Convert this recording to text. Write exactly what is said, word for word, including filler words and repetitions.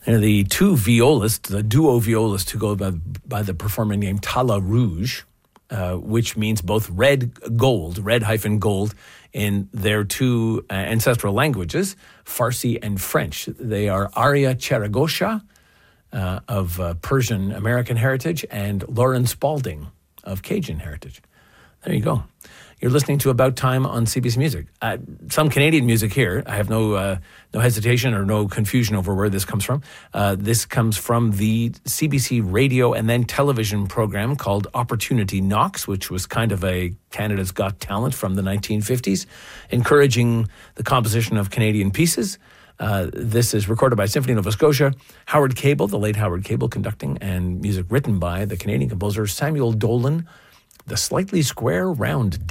And the two violists, the duo violists who go by, by the performer name Tala Rouge, uh, which means both red gold, red hyphen gold, in their two uh, ancestral languages, Farsi and French. They are Arya Cheragosha uh, of uh, Persian American heritage and Lauren Spalding of Cajun heritage. There you go. You're listening to About Time on C B C Music. Uh, some Canadian music here. I have no uh, no hesitation or no confusion over where this comes from. Uh, this comes from the C B C radio and then television program called Opportunity Knocks, which was kind of a Canada's Got Talent from the nineteen fifties, encouraging the composition of Canadian pieces. Uh, this is recorded by Symphony Nova Scotia. Howard Cable, the late Howard Cable, conducting, and music written by the Canadian composer Samuel Dolan. The Slightly Square Round